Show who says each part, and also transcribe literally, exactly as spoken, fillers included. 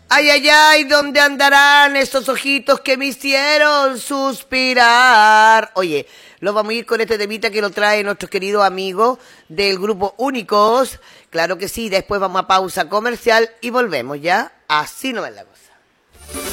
Speaker 1: Ay, ay, ay, ¿dónde andarán esos ojitos que me hicieron suspirar? Oye, lo vamos a ir con este temita que lo trae nuestros queridos amigos del grupo Únicos. Claro que sí, después vamos a pausa comercial y volvemos ya. Así no es la cosa.